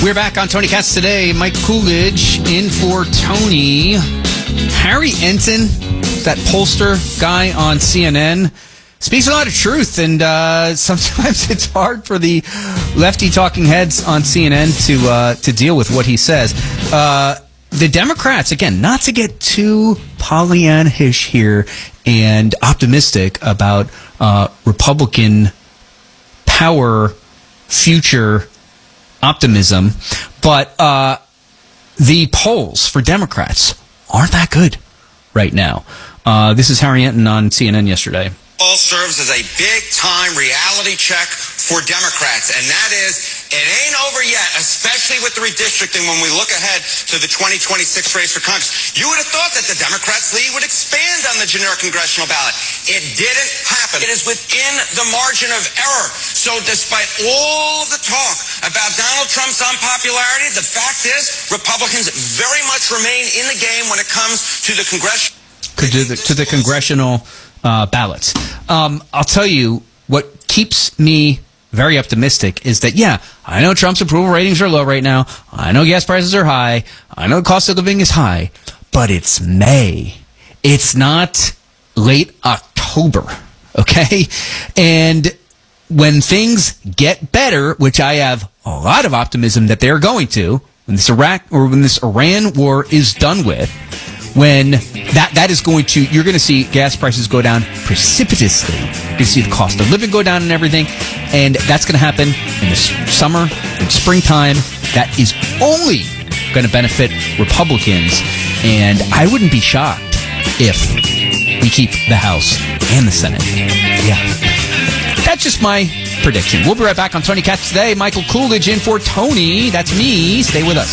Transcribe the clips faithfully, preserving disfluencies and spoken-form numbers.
We're back on Tony Katz Today. Mike Coolidge in for Tony. Harry Ensign, that pollster guy on C N N, speaks a lot of truth, and uh, sometimes it's hard for the lefty talking heads on C N N to uh, to deal with what he says. Uh, the Democrats, again, not to get too Pollyannish here and optimistic about uh, Republican power future optimism, but uh, the polls for Democrats aren't that good right now. Uh, this is Harry Ensign on C N N yesterday. All serves as a big-time reality check for Democrats, and that is, it ain't over yet, especially with the redistricting when we look ahead to the twenty twenty-six race for Congress. You would have thought that the Democrats' lead would expand on the generic congressional ballot. It didn't happen. It is within the margin of error. So despite all the talk about Donald Trump's unpopularity, the fact is Republicans very much remain in the game when it comes to the congressional... To the, to the congressional uh, ballots. Um, I'll tell you, what keeps me very optimistic is that, yeah, I know Trump's approval ratings are low right now. I know gas prices are high. I know the cost of living is high. But it's May. It's not late October, okay? And when things get better, which I have a lot of optimism that they're going to, when this Iraq or when this Iran war is done with, when that that is going to, you're going to see gas prices go down precipitously. You're going to see the cost of living go down and everything. And that's going to happen in the summer, in springtime. That is only going to benefit Republicans. And I wouldn't be shocked if we keep the House and the Senate. Yeah. That's just my prediction. We'll be right back on Tony Katz Today. Michael Coolidge in for Tony. That's me. Stay with us.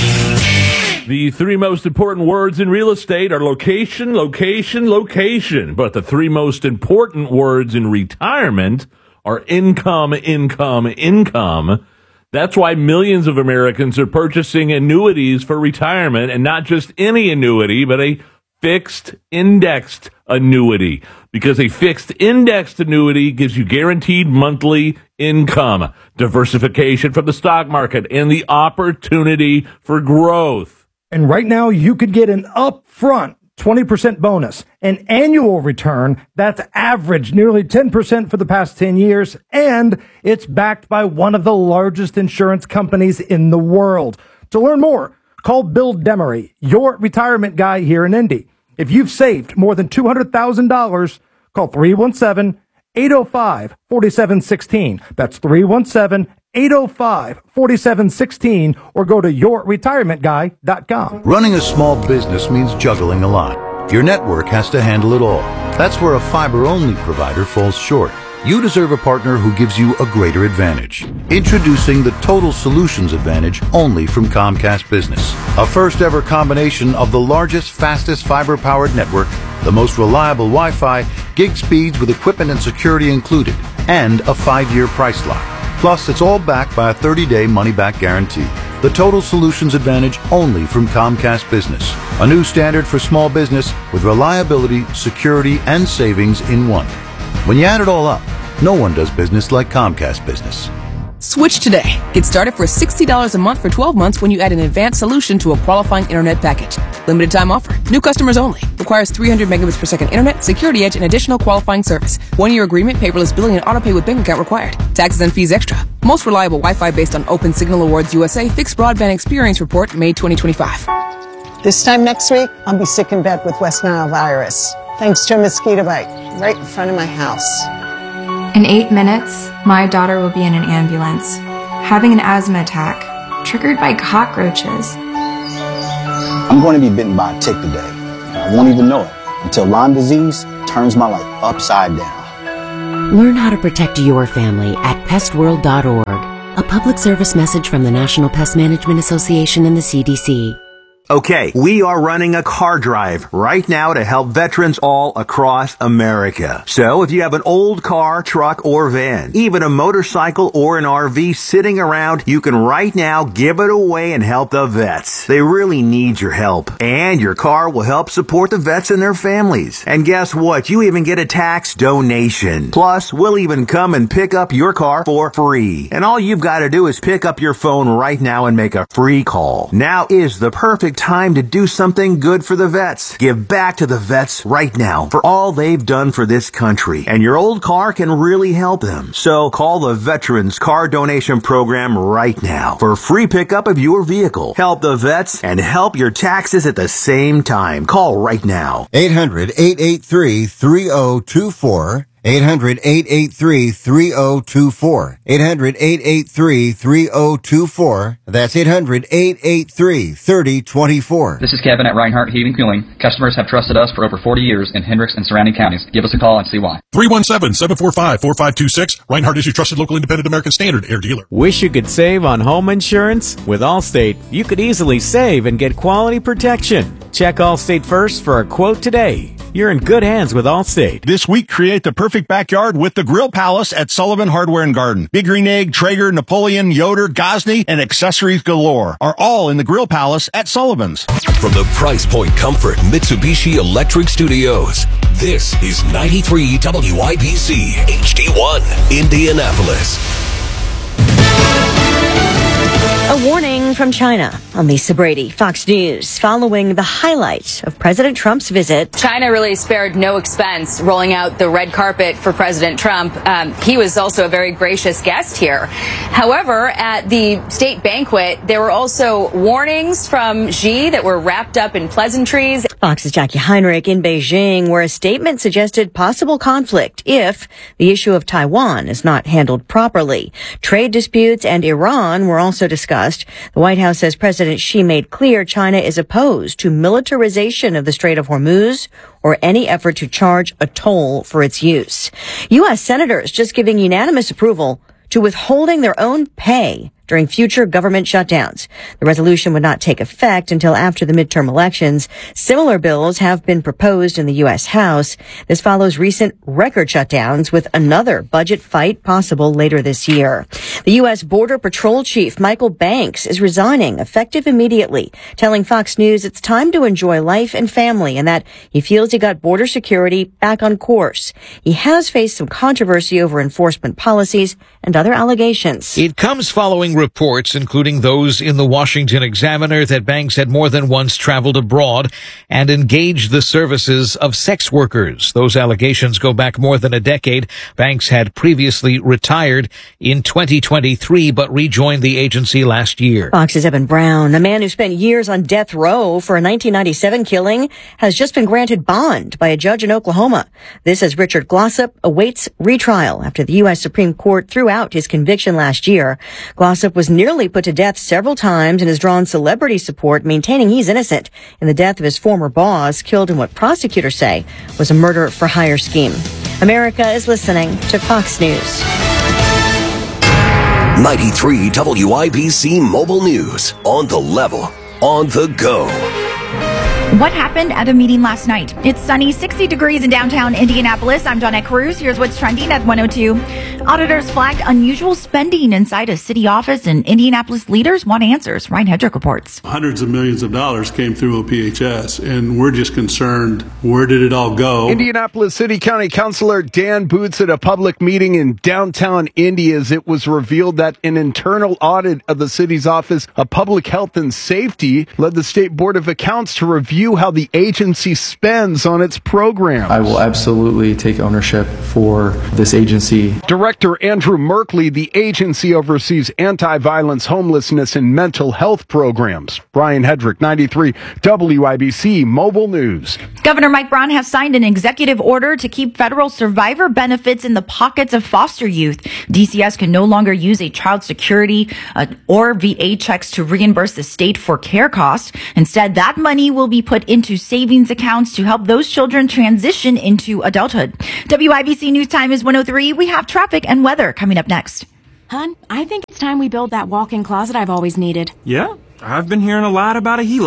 The three most important words in real estate are location, location, location. But the three most important words in retirement are income, income, income. That's why millions of Americans are purchasing annuities for retirement, and not just any annuity, but a fixed indexed annuity. Because a fixed indexed annuity gives you guaranteed monthly income, diversification from the stock market, and the opportunity for growth. And right now, you could get an upfront twenty percent bonus, an annual return that's averaged nearly ten percent for the past ten years, and it's backed by one of the largest insurance companies in the world. To learn more, call Bill Demery, your retirement guy here in Indy. If you've saved more than two hundred thousand dollars, call three one seven, eight oh five, four seven one six. That's three one seven, eight oh five, four seven one six, or go to your retirement guy dot com. Running a small business means juggling a lot. Your network has to handle it all. That's where a fiber-only provider falls short. You deserve a partner who gives you a greater advantage. Introducing the Total Solutions Advantage only from Comcast Business. A first-ever combination of the largest, fastest fiber-powered network, the most reliable Wi-Fi, gig speeds with equipment and security included, and a five-year price lock. Plus, it's all backed by a thirty-day money-back guarantee. The Total Solutions Advantage only from Comcast Business. A new standard for small business with reliability, security, and savings in one. When you add it all up, no one does business like Comcast Business. Switch today. Get started for sixty dollars a month for twelve months when you add an advanced solution to a qualifying internet package. Limited time offer. New customers only. Requires three hundred megabits per second internet, security edge, and additional qualifying service. One-year agreement, paperless billing, and autopay with bank account required. Taxes and fees extra. Most reliable Wi-Fi based on Open Signal Awards U S A Fixed Broadband Experience Report, May twenty twenty-five. This time next week, I'll be sick in bed with West Nile virus, thanks to a mosquito bite right in front of my house. In eight minutes, my daughter will be in an ambulance, having an asthma attack, triggered by cockroaches. I'm going to be bitten by a tick today. I won't even know it until Lyme disease turns my life upside down. Learn how to protect your family at pest world dot org. A public service message from the National Pest Management Association and the C D C. Okay, we are running a car drive right now to help veterans all across America. So if you have an old car, truck, or van, even a motorcycle or an R V sitting around, you can right now give it away and help the vets. They really need your help. And your car will help support the vets and their families. And guess what? You even get a tax donation. Plus, we'll even come and pick up your car for free. And all you've got to do is pick up your phone right now and make a free call. Now is the perfect time to do something good for the vets. Give back to the vets right now for all they've done for this country. And your old car can really help them. So call the Veterans Car Donation Program right now for free pickup of your vehicle. Help the vets and help your taxes at the same time. Call right now. eight hundred, eight eight three, three oh two four. eight hundred, eight eight three, three oh two four. eight hundred, eight eight three, three oh two four. That's eight hundred, eight eight three, three oh two four. This is Kevin at Reinhardt Heating and Cooling. Customers have trusted us for over forty years in Hendricks and surrounding counties. Give us a call and see why. three one seven, seven four five, four five two six. Reinhardt is your trusted local independent American Standard air dealer. Wish you could save on home insurance? With Allstate, you could easily save and get quality protection. Check Allstate first for a quote today. You're in good hands with Allstate. This week, create the perfect backyard with the Grill Palace at Sullivan Hardware and Garden. Big Green Egg, Traeger, Napoleon, Yoder, Gosney, and accessories galore are all in the Grill Palace at Sullivan's. From the Price Point Comfort Mitsubishi Electric Studios, this is ninety-three W I B C H D one, Indianapolis. A warning from China on Lisa Brady, Fox News, following the highlight of President Trump's visit. China really spared no expense rolling out the red carpet for President Trump. Um, he was also a very gracious guest here. However, at the state banquet, there were also warnings from Xi that were wrapped up in pleasantries. Fox's Jackie Heinrich in Beijing, where a statement suggested possible conflict if the issue of Taiwan is not handled properly. Trade disputes and Iran were also discussed. The White House says President Xi made clear China is opposed to militarization of the Strait of Hormuz or any effort to charge a toll for its use. U S senators just giving unanimous approval to withholding their own pay during future government shutdowns. The resolution would not take effect until after the midterm elections. Similar bills have been proposed in the U S House. This follows recent record shutdowns with another budget fight possible later this year. The U S Border Patrol Chief Michael Banks is resigning effective immediately, telling Fox News it's time to enjoy life and family and that he feels he got border security back on course. He has faced some controversy over enforcement policies and other allegations. It comes following reports, including those in the Washington Examiner, that Banks had more than once traveled abroad and engaged the services of sex workers. Those allegations go back more than a decade. Banks had previously retired in twenty twenty-three, but rejoined the agency last year. Fox's Evan Brown, the man who spent years on death row for a nineteen ninety-seven killing, has just been granted bond by a judge in Oklahoma. This as Richard Glossip awaits retrial after the U S Supreme Court threw out his conviction last year. Glossip was nearly put to death several times and has drawn celebrity support, maintaining he's innocent in the death of his former boss, killed in what prosecutors say was a murder-for-hire scheme. America is listening to Fox News. ninety-three W I B C Mobile News. On the level. On the go. What happened at a meeting last night? It's sunny, sixty degrees in downtown Indianapolis. I'm Donna Cruz. Here's what's trending at one oh two. Auditors flagged unusual spending inside a city office, and Indianapolis leaders want answers. Ryan Hedrick reports. Hundreds of millions of dollars came through O P H S, and we're just concerned, where did it all go? Indianapolis City County Councilor Dan Boots at a public meeting in downtown Indy as it was revealed that an internal audit of the city's Office of Public Health and Safety led the State Board of Accounts to review how the agency spends on its programs. I will absolutely take ownership for this agency. Director Andrew Merkley, the agency oversees anti-violence, homelessness, and mental health programs. Brian Hedrick, ninety-three W I B C Mobile News. Governor Mike Brown has signed an executive order to keep federal survivor benefits in the pockets of foster youth. D C S can no longer use a child security uh, or V A checks to reimburse the state for care costs. Instead, that money will be put into savings accounts to help those children transition into adulthood. W I B C News Time is one oh three. We have traffic and weather coming up next. Hun, I think it's time we build that walk-in closet I've always needed. Yeah, I've been hearing a lot about a H E L O C.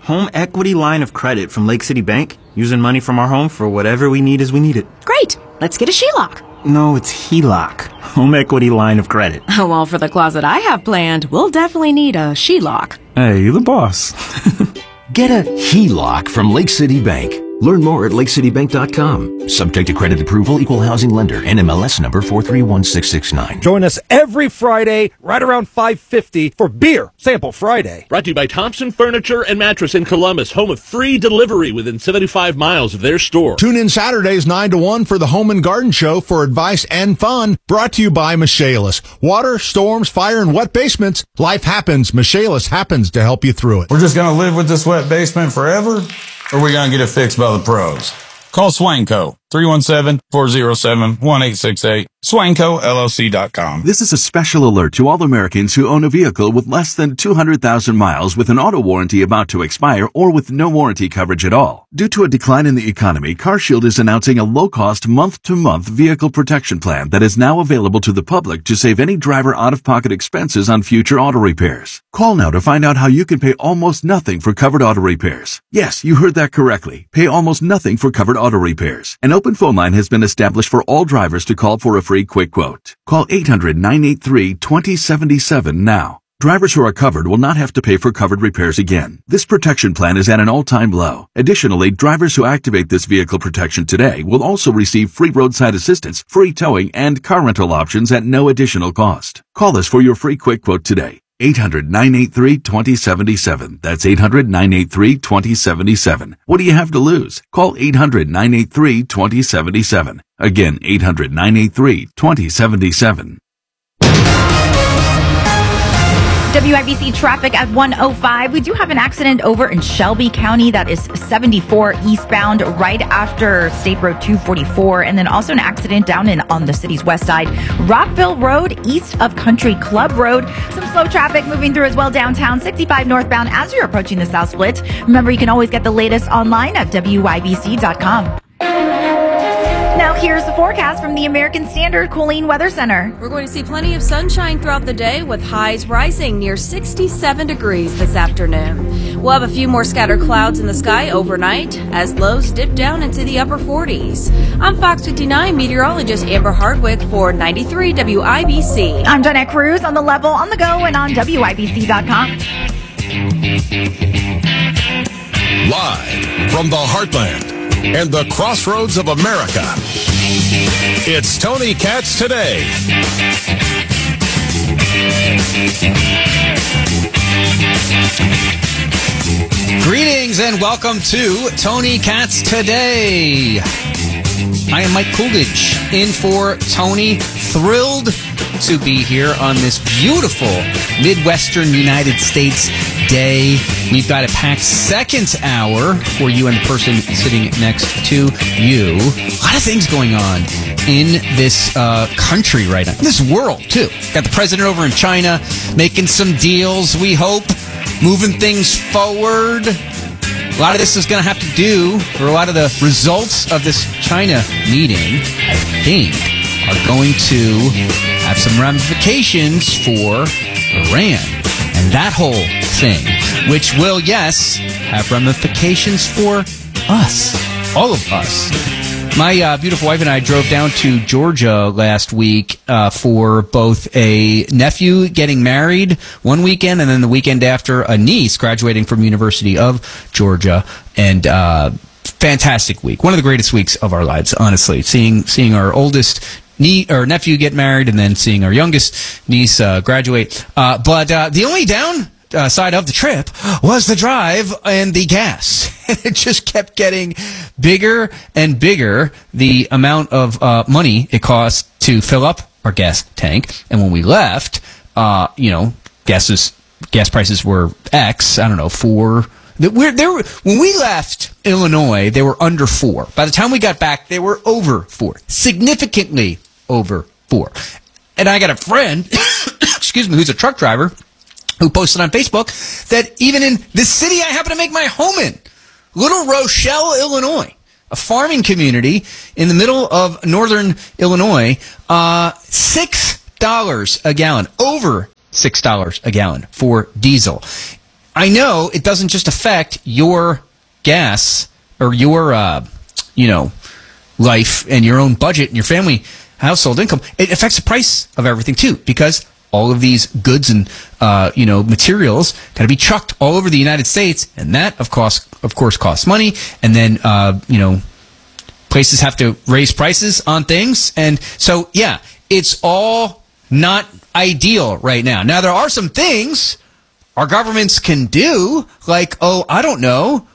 home equity line of credit from Lake City Bank, using money from our home for whatever we need as we need it. Great. Let's get a She Lock. No, it's H E L O C, home equity line of credit. Oh, well, for the closet I have planned, we'll definitely need a She Lock. Hey, you the boss. Get a H E L O C from Lake City Bank. Learn more at lake city bank dot com. Subject to credit approval, equal housing lender, N M L S number four three one six six nine. Join us every Friday right around five fifty for Beer Sample Friday. Brought to you by Thompson Furniture and Mattress in Columbus, home of free delivery within seventy-five miles of their store. Tune in Saturdays nine to one for the Home and Garden Show for advice and fun. Brought to you by Michaelis. Water, storms, fire, and wet basements. Life happens. Michaelis happens to help you through it. We're just going to live with this wet basement forever? Or are we going to get it fixed by the pros? Call Swanco, three one seven, four oh seven, one eight six eight, swanco L L C dot com. This is a special alert to all Americans who own a vehicle with less than two hundred thousand miles with an auto warranty about to expire or with no warranty coverage at all. Due to a decline in the economy, CarShield is announcing a low-cost month-to-month vehicle protection plan that is now available to the public to save any driver out-of-pocket expenses on future auto repairs. Call now to find out how you can pay almost nothing for covered auto repairs. Yes, you heard that correctly. Pay almost nothing for covered auto repairs. An open phone line has been established for all drivers to call for a free quick quote. Call eight hundred, nine eight three, two oh seven seven now. Drivers who are covered will not have to pay for covered repairs again. This protection plan is at an all-time low. Additionally, drivers who activate this vehicle protection today will also receive free roadside assistance, free towing, and car rental options at no additional cost. Call us for your free quick quote today. eight hundred, nine eight three, two oh seven seven. That's eight hundred, nine eight three, two oh seven seven. What do you have to lose? Call eight hundred, nine eight three, two oh seven seven. Again, eight hundred, nine eight three, two oh seven seven. W I B C traffic at one oh five. We do have an accident over in Shelby County. That is seventy-four eastbound right after State Road two forty-four. And then also an accident down in on the city's west side. Rockville Road east of Country Club Road. Some slow traffic moving through as well downtown. sixty-five northbound as you're approaching the South Split. Remember, you can always get the latest online at W I B C dot com. Now here's the forecast from the American Standard Cooling Weather Center. We're going to see plenty of sunshine throughout the day with highs rising near sixty-seven degrees this afternoon. We'll have a few more scattered clouds in the sky overnight as lows dip down into the upper forties. I'm Fox fifty-nine meteorologist Amber Hardwick for ninety-three W I B C. I'm Jeanette Cruz on the level, on the go, and on W I B C dot com. Live from the heartland and the crossroads of America, it's Tony Katz Today. Greetings and welcome to Tony Katz Today. I am Mike Coolidge in for Tony. Thrilled to be here on this beautiful Midwestern United States day. We've got a packed second hour for you and the person sitting next to you. A lot of things going on in this uh, country right now. In this world, too. Got the president over in China making some deals, we hope, moving things forward. A lot of this is going to have to do, or a lot of the results of this China meeting, I think, are going to have some ramifications for Iran and that whole thing, which will, yes, have ramifications for us, all of us. My uh, beautiful wife and I drove down to Georgia last week uh, for both a nephew getting married one weekend and then the weekend after a niece graduating from University of Georgia. And uh, fantastic week. One of the greatest weeks of our lives, honestly. Seeing seeing our oldest nie- or nephew get married and then seeing our youngest niece uh, graduate. Uh, but uh, the only down... Uh, side of the trip was the drive and the gas. It just kept getting bigger and bigger, the amount of uh, money it cost to fill up our gas tank. And when we left, uh, you know, gases, gas prices were X, I don't know, four. We're, they were, when we left Illinois, they were under four. By the time we got back, they were over four, significantly over four. And I got a friend, excuse me, who's a truck driver, who posted on Facebook that even in the city I happen to make my home in, Little Rochelle, Illinois, a farming community in the middle of northern Illinois, uh, six dollars a gallon, over six dollars a gallon for diesel. I know it doesn't just affect your gas or your, uh, you know, life and your own budget and your family household income. It affects the price of everything too, because all of these goods and, uh, you know, materials got to be trucked all over the United States. And that, of course, of course, costs money. And then, uh, you know, places have to raise prices on things. And so, yeah, it's all not ideal right now. Now, there are some things our governments can do, like, oh, I don't know,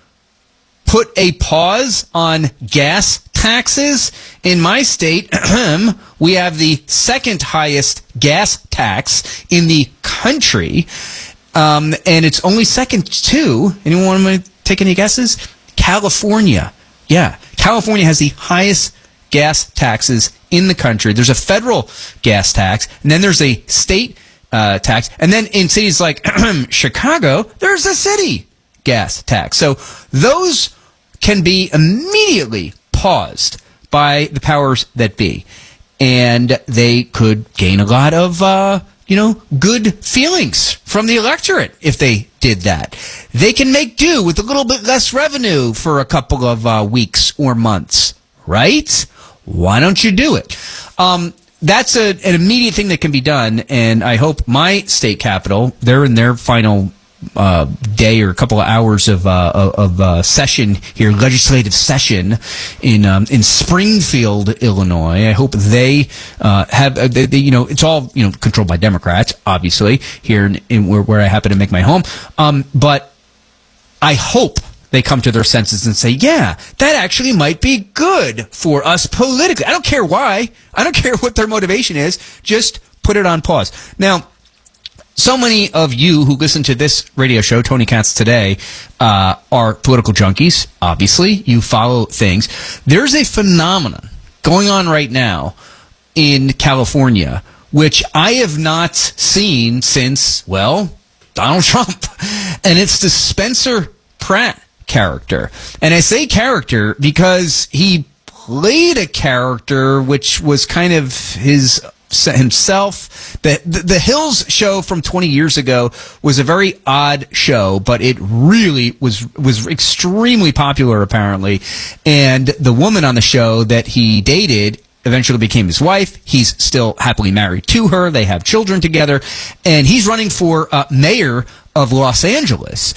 put a pause on gas taxes. In my state, we have the second highest gas tax in the country, um, and it's only second to, anyone want to take any guesses? California. Yeah, California has the highest gas taxes in the country. There's a federal gas tax, and then there's a state uh, tax, and then in cities like Chicago, there's a city gas tax. So those can be immediately paused by the powers that be, and they could gain a lot of, uh, you know, good feelings from the electorate if they did that. They can make do with a little bit less revenue for a couple of uh, weeks or months, right? Why don't you do it? Um, that's a, an immediate thing that can be done, and I hope my state capital, they're in their final uh, day or a couple of hours of uh, of uh, session here, legislative session in um, in Springfield, Illinois. I hope they uh, have, uh, they, they, you know, it's all, you know, controlled by Democrats, obviously, here in, in where, where I happen to make my home. Um, but I hope they come to their senses and say, yeah, that actually might be good for us politically. I don't care why. I don't care what their motivation is. Just put it on pause. Now, so many of you who listen to this radio show, Tony Katz Today, uh, are political junkies, obviously. You follow things. There's a phenomenon going on right now in California, which I have not seen since, well, Donald Trump. And it's the Spencer Pratt character. And I say character because he played a character which was kind of his himself. The, the the Hills show from twenty years ago was a very odd show, but it really was was extremely popular apparently. And the woman on the show that he dated eventually became his wife. He's still happily married to her. They have children together, and he's running for uh, mayor of Los Angeles.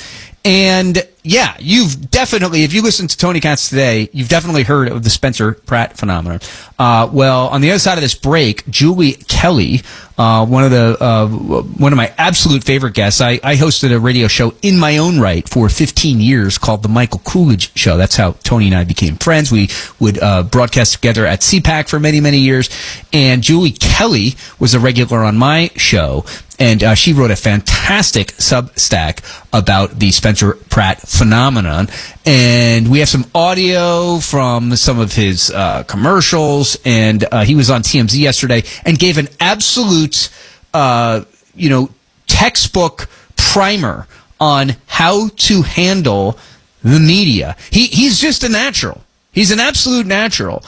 And yeah, you've definitely, if you listen to Tony Katz Today, you've definitely heard of the Spencer Pratt phenomenon. Uh, well, on the other side of this break, Julie Kelly, uh, one of the, uh, one of my absolute favorite guests. I, I hosted a radio show in my own right for fifteen years called The Michael Coolidge Show. That's how Tony and I became friends. We would, uh, broadcast together at C PAC for many, many years. And Julie Kelly was a regular on my show. And uh, she wrote a fantastic Substack about the Spencer Pratt phenomenon. And we have some audio from some of his uh, commercials. And uh, he was on T M Z yesterday and gave an absolute, uh, you know, textbook primer on how to handle the media. He he's just a natural. He's an absolute natural.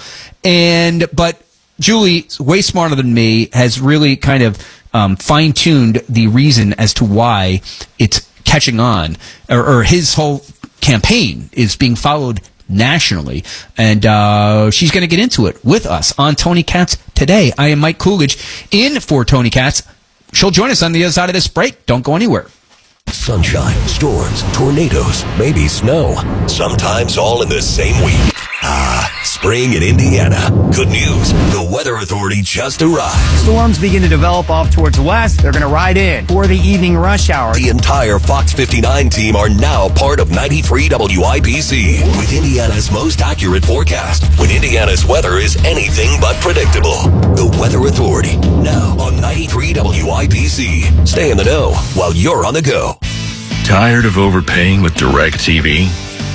And but Julie, way smarter than me, has really kind of Um, fine-tuned the reason as to why it's catching on, or, or his whole campaign is being followed nationally. And uh, she's going to get into it with us on Tony Katz Today. I am Mike Coolidge in for Tony Katz. She'll join us on the other side of this break. Don't go anywhere. Sunshine, storms, tornadoes, maybe snow. Sometimes all in the same week. Ah, spring in Indiana. Good news. The Weather Authority just arrived. Storms begin to develop off towards the west. They're going to ride in for the evening rush hour. The entire Fox fifty-nine team are now part of ninety-three W I P C with Indiana's most accurate forecast. When Indiana's weather is anything but predictable. The Weather Authority, now on ninety-three W I P C. Stay in the know while you're on the go. Tired of overpaying with DirecTV?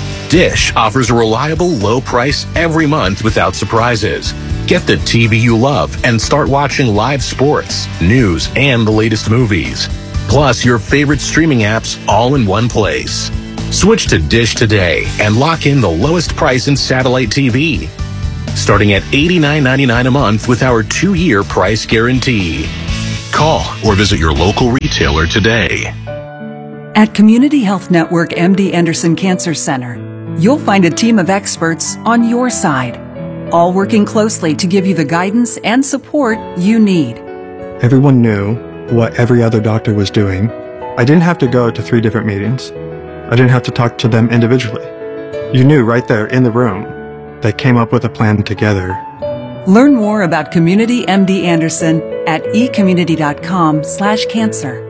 Dish offers a reliable low price every month without surprises. Get the T V you love and start watching live sports, news, and the latest movies. Plus your favorite streaming apps all in one place. Switch to Dish today and lock in the lowest price in satellite T V. Starting at eighty-nine ninety-nine a month with our two-year price guarantee. Call or visit your local retailer today. At Community Health Network M D Anderson Cancer Center, you'll find a team of experts on your side, all working closely to give you the guidance and support you need. Everyone knew what every other doctor was doing. I didn't have to go to three different meetings. I didn't have to talk to them individually. You knew right there in the room. They came up with a plan together. Learn more about Community M D Anderson at ecommunity.com slash cancer.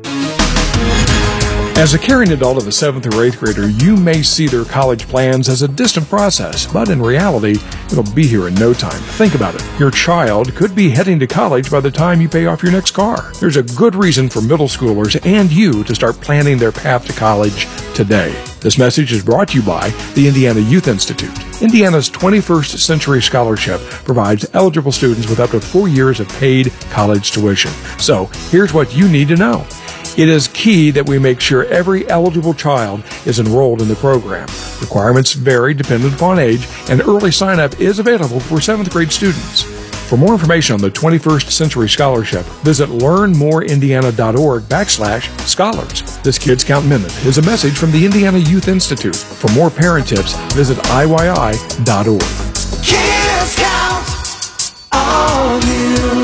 As a caring adult of a seventh or eighth grader, you may see their college plans as a distant process, but in reality, it'll be here in no time. Think about it. Your child could be heading to college by the time you pay off your next car. There's a good reason for middle schoolers and you to start planning their path to college today. This message is brought to you by the Indiana Youth Institute. Indiana's twenty-first Century Scholarship provides eligible students with up to four years of paid college tuition. So, here's what you need to know. It is key that we make sure every eligible child is enrolled in the program. Requirements vary dependent upon age, and early sign-up is available for seventh grade students. For more information on the twenty-first Century Scholarship, visit learnmoreindiana.org backslash scholars. This Kids Count Minute is a message from the Indiana Youth Institute. For more parent tips, visit I Y I dot org. Kids Count on you.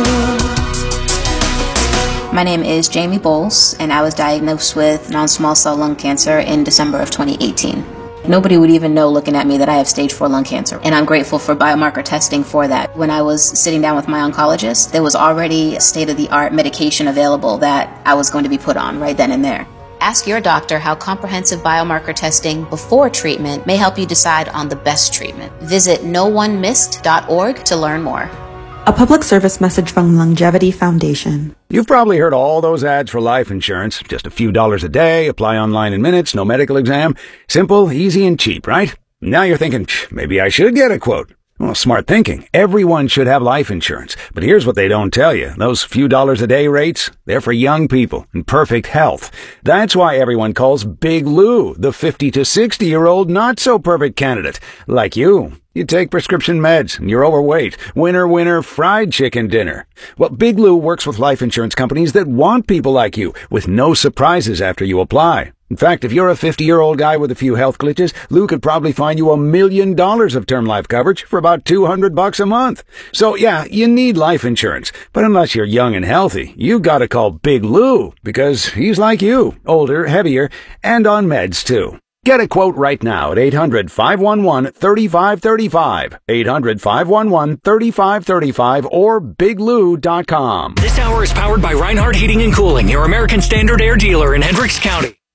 My name is Jamie Bowles, and I was diagnosed with non-small cell lung cancer in December of twenty eighteen. Nobody would even know looking at me that I have stage four lung cancer, and I'm grateful for biomarker testing for that. When I was sitting down with my oncologist, there was already state-of-the-art medication available that I was going to be put on right then and there. Ask your doctor how comprehensive biomarker testing before treatment may help you decide on the best treatment. Visit no one missed dot org to learn more. A public service message from Longevity Foundation. You've probably heard all those ads for life insurance. Just a few dollars a day, apply online in minutes, no medical exam. Simple, easy, and cheap, right? Now you're thinking, maybe I should get a quote. Well, smart thinking. Everyone should have life insurance. But here's what they don't tell you. Those few dollars a day rates, they're for young people in perfect health. That's why everyone calls Big Lou the fifty to sixty-year-old not-so-perfect candidate. Like you. You take prescription meds, and you're overweight. Winner, winner, fried chicken dinner. Well, Big Lou works with life insurance companies that want people like you, with no surprises after you apply. In fact, if you're a fifty-year-old guy with a few health glitches, Lou could probably find you a million dollars of term life coverage for about two hundred bucks a month. So yeah, you need life insurance. But unless you're young and healthy, you gotta call Big Lou, because he's like you, older, heavier, and on meds too. Get a quote right now at eight hundred, five one one, three five three five, eight hundred, five one one, three five three five, or big lou dot com. This hour is powered by Reinhardt Heating and Cooling, your American Standard Air dealer in Hendricks County.